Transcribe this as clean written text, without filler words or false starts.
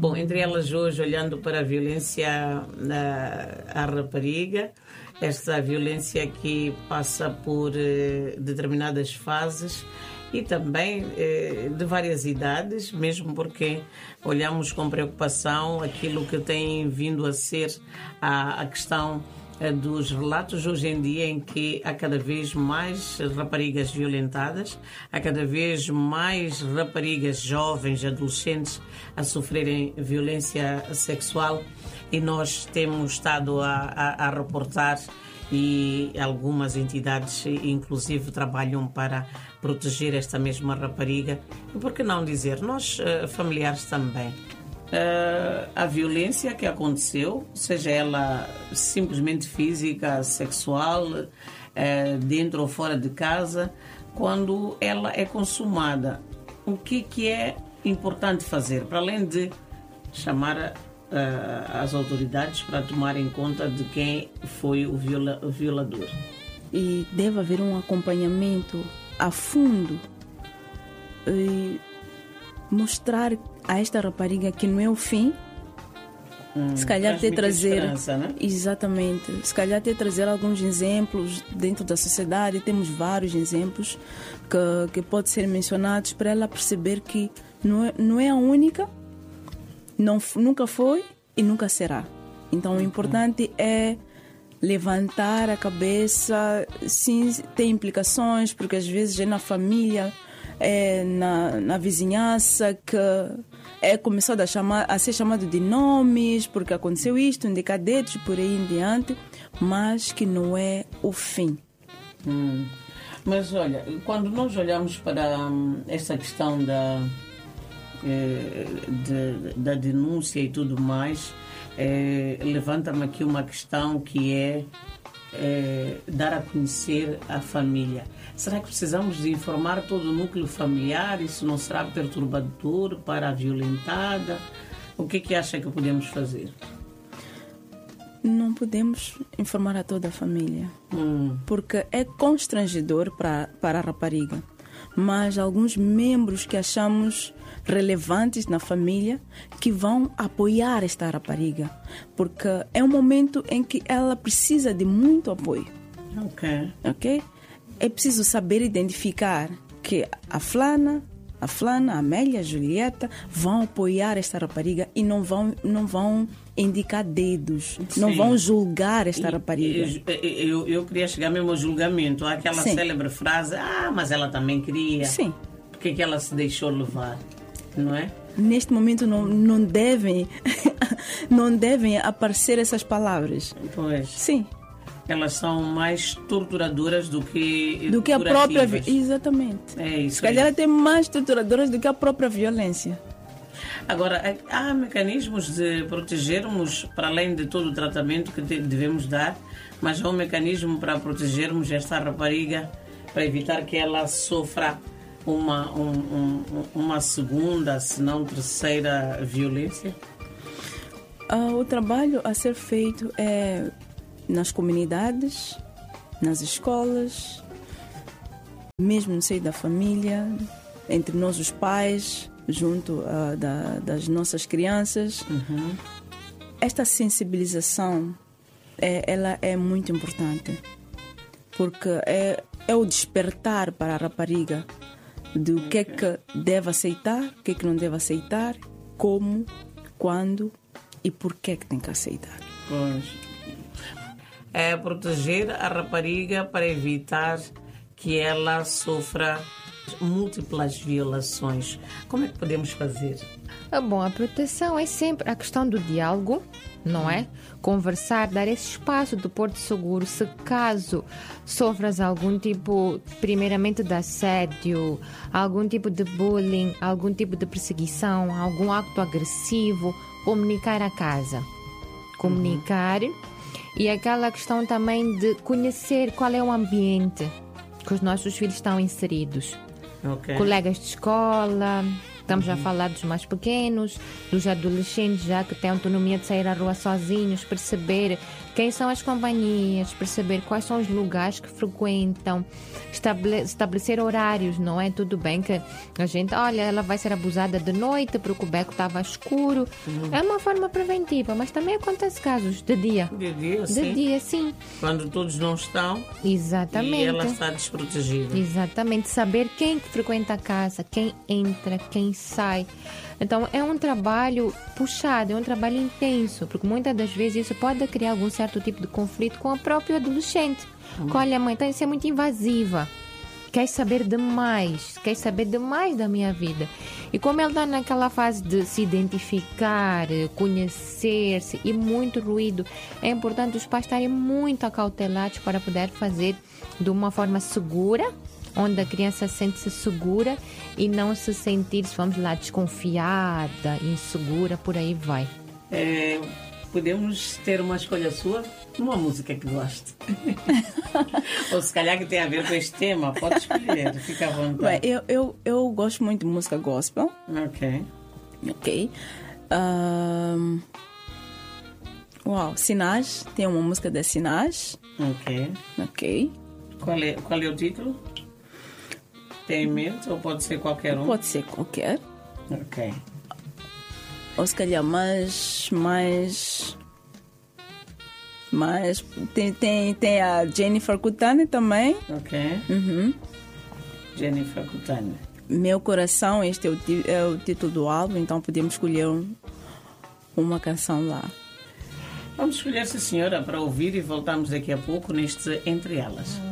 Bom, entre elas hoje, olhando para a violência à rapariga, esta violência que passa por determinadas fases e também de várias idades, mesmo porque olhamos com preocupação aquilo que tem vindo a ser a questão dos relatos hoje em dia, em que há cada vez mais raparigas violentadas, há cada vez mais raparigas jovens, adolescentes a sofrerem violência sexual, e nós temos estado a reportar, e algumas entidades inclusive trabalham para proteger esta mesma rapariga. E por que não dizer, nós familiares também, a violência que aconteceu, seja ela simplesmente física, sexual, dentro ou fora de casa, quando ela é consumada, o que é importante fazer, para além de chamar as autoridades para tomarem conta de quem foi o violador? E deve haver um acompanhamento a fundo e mostrar a esta rapariga que não é o fim. Se calhar até trazer, né? Exatamente, se calhar até trazer alguns exemplos dentro da sociedade. Temos vários exemplos que podem ser mencionados para ela perceber que não é a única, nunca foi e nunca será. Então o importante é levantar a cabeça. Sim, tem implicações, porque às vezes é na família, na vizinhança, que é começado a ser chamado de nomes, porque aconteceu isto, indicar dedos, por aí em diante, mas que não é o fim. Mas olha, quando nós olhamos para esta questão da denúncia e tudo mais, levanta-me aqui uma questão que é dar a conhecer a família. Será que precisamos de informar todo o núcleo familiar? Isso não será perturbador para a violentada? O que acha que podemos fazer? Não podemos informar a toda a família, porque é constrangedor para a rapariga. Mas alguns membros que achamos relevantes na família que vão apoiar esta rapariga, porque é um momento em que ela precisa de muito apoio. Ok? É preciso saber identificar que a Flana, a Amélia, a Julieta vão apoiar esta rapariga e não vão indicar dedos, não vão julgar esta rapariga. Eu queria chegar mesmo ao julgamento. Há aquela célebre frase, mas ela também queria. Sim. Por que ela se deixou levar? Não é? Neste momento não devem aparecer essas palavras. Pois. Sim. Elas são mais torturadoras do que a própria... Exatamente. É isso. Se calhar até mais torturadoras do que a própria violência. Agora, há mecanismos de protegermos, para além de todo o tratamento que devemos dar, mas há um mecanismo para protegermos esta rapariga, para evitar que ela sofra uma segunda, se não terceira violência? O trabalho a ser feito é nas comunidades, nas escolas, mesmo no seio da família, entre nós os pais, junto das nossas crianças. Esta sensibilização ela é muito importante, porque é o despertar para a rapariga do que é que deve aceitar, o que é que não deve aceitar, como, quando e por que é que tem que aceitar. Pois. É proteger a rapariga para evitar que ela sofra múltiplas violações. Como é que podemos fazer? Bom, a proteção é sempre a questão do diálogo, não é? Conversar, dar esse espaço do porto seguro. Se caso sofras algum tipo, primeiramente de assédio, algum tipo de bullying, algum tipo de perseguição, algum acto agressivo, comunicar a casa. Comunicar. E aquela questão também de conhecer qual é o ambiente que os nossos filhos estão inseridos. Colegas de escola, estamos a falar dos mais pequenos, dos adolescentes já que têm autonomia de sair à rua sozinhos, perceber quem são as companhias, perceber quais são os lugares que frequentam, estabelecer horários, não é? Tudo bem que a gente, olha, ela vai ser abusada de noite porque o beco estava escuro. É uma forma preventiva, mas também acontece casos de dia. De dia, sim. De dia, sim. Quando todos não estão. Exatamente. E ela está desprotegida. Exatamente. Saber quem frequenta a casa, quem entra, quem sai. Então, é um trabalho puxado, é um trabalho intenso, porque muitas das vezes isso pode criar algum certo tipo de conflito com o próprio adolescente. Olha, mãe, então isso é muito invasiva. Quer saber demais da minha vida. E como ele está naquela fase de se identificar, conhecer-se e muito ruído, é importante os pais estarem muito acautelados para poder fazer de uma forma segura, onde a criança sente-se segura e não se sentir, vamos lá, desconfiada, insegura, por aí vai. Podemos ter uma escolha sua? Uma música que goste. Ou se calhar que tem a ver com este tema, pode escolher, fica à vontade. Bem, eu gosto muito de música gospel. Ok. Sinais, tem uma música da Sinais. Ok. Qual é o título? Tem em mente ou pode ser qualquer um? Pode ser qualquer. Ok. Ou se calhar mais tem a Jennifer Kutane também. Ok. Jennifer Kutane. Meu Coração, este é o título do álbum, então podemos escolher uma canção lá. Vamos escolher, sim, senhora, para ouvir e voltamos daqui a pouco neste Entre Elas.